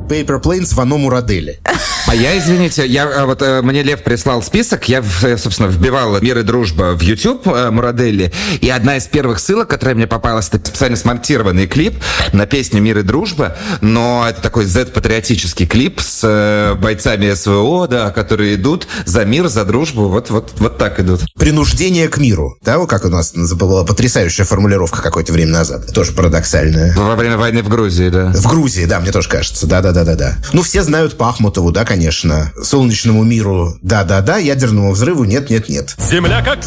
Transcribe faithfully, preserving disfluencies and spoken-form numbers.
Paper Planes Вано Мурадели. А я, извините, я вот мне Лев прислал список, я, собственно, вбивал «Мир и дружба» в YouTube Мурадели, и одна из первых ссылок, которая мне попалась, это специально смонтированный клип на песню «Мир и дружба», но это такой Z-патриотический клип с бойцами СВО, да, которые идут за мир, за дружбу, вот, вот, вот так идут. Принуждение к миру, да, как у нас была потрясающая формулировка какое-то время назад, тоже парадоксальная. Во время войны в Грузии, да. В Грузии, да, мне тоже кажется, да-да-да-да-да. Ну, все знают Пахмутову, да, конечно. Солнечному миру да-да-да, ядерному взрыву нет-нет-нет. Земля как